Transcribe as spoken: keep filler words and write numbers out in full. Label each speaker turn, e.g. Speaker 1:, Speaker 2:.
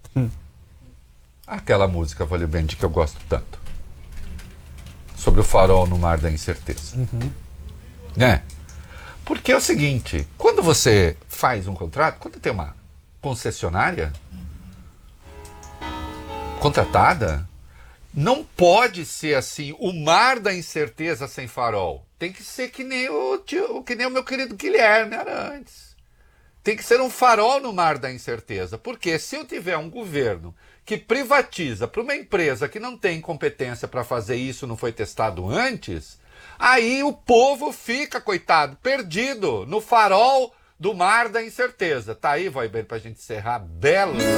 Speaker 1: Hum.
Speaker 2: Aquela música, Valeu Bend, que eu gosto tanto. Sobre o farol no mar da incerteza.
Speaker 1: Uhum.
Speaker 2: Né? Porque é o seguinte, quando você faz um contrato, quando tem uma concessionária contratada, não pode ser assim, o mar da incerteza sem farol. Tem que ser que nem o, tio, que nem o meu querido Guilherme Arantes. Tem que ser um farol no mar da incerteza. Porque se eu tiver um governo que privatiza para uma empresa que não tem competência para fazer isso, não foi testado antes, aí o povo fica, coitado, perdido no farol do mar da incerteza. Tá aí, Voiber, para a gente encerrar belo.